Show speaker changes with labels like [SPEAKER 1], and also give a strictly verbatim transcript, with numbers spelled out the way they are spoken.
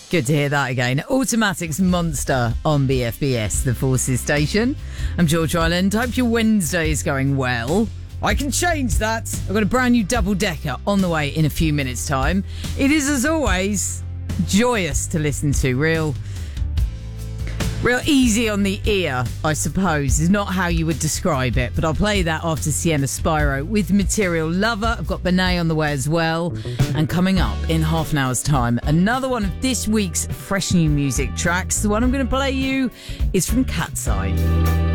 [SPEAKER 1] Good to hear that again. Automatic's Monster on B F B S, the Forces station. I'm George Island. Hope your Wednesday is going well. I can change that. I've got a brand new double-decker on the way in a few minutes' time. It is, as always, joyous to listen to. Real... Real easy on the ear, I suppose, is not how you would describe it. But I'll play that after Sienna Spyro with Material Lover. I've got Benet on the way as well. And coming up in half an hour's time, another one of this week's fresh new music tracks. The one I'm going to play you is from Cat's Eye.